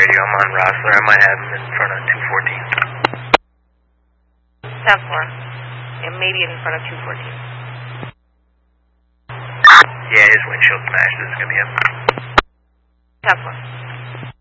radio. I'm on Rossler. I might have him in front of 214. 10-4. And maybe in front of 214. Yeah, his windshield smashed. This is going to be him. 10-4.